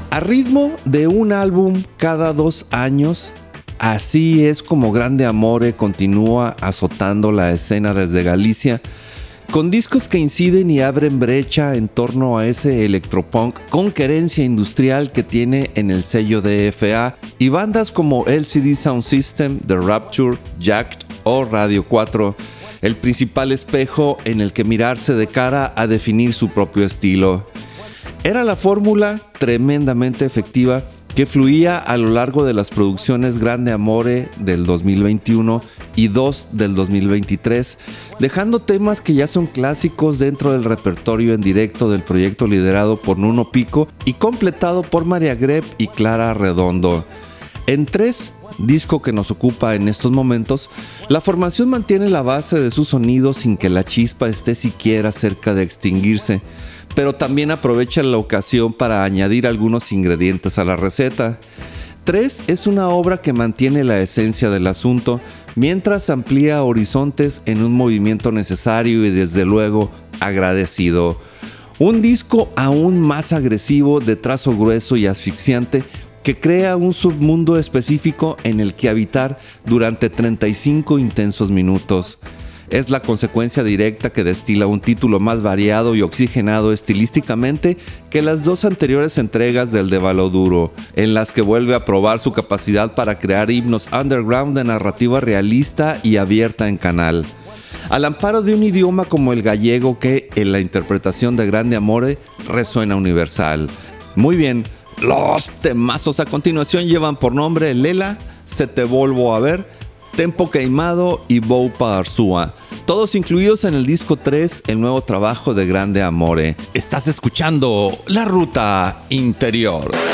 A ritmo de un álbum cada 2 años, así es como Grande Amore continúa azotando la escena desde Galicia, con discos que inciden y abren brecha en torno a ese electropunk con querencia industrial que tiene en el sello DFA, y bandas como LCD Sound System, The Rapture, Jacked o Radio 4, el principal espejo en el que mirarse de cara a definir su propio estilo. Era la fórmula tremendamente efectiva que fluía a lo largo de las producciones Grande Amore del 2021 y 2 del 2023, dejando temas que ya son clásicos dentro del repertorio en directo del proyecto liderado por Nuno Pico y completado por María Greb y Clara Redondo. En 3, disco que nos ocupa en estos momentos, la formación mantiene la base de su sonido sin que la chispa esté siquiera cerca de extinguirse, pero también aprovecha la ocasión para añadir algunos ingredientes a la receta. 3 es una obra que mantiene la esencia del asunto, mientras amplía horizontes en un movimiento necesario y desde luego agradecido. Un disco aún más agresivo, de trazo grueso y asfixiante, que crea un submundo específico en el que habitar durante 35 intensos minutos. Es la consecuencia directa que destila un título más variado y oxigenado estilísticamente que las 2 anteriores entregas del Devalo Duro, en las que vuelve a probar su capacidad para crear himnos underground de narrativa realista y abierta en canal. Al amparo de un idioma como el gallego que, en la interpretación de Grande Amore, resuena universal. Muy bien, los temazos a continuación llevan por nombre Lela, Se te volvo a ver, Tempo Queimado y Boupa Arzúa, todos incluidos en el disco 3, el nuevo trabajo de Grande Amore. Estás escuchando La Ruta Interior.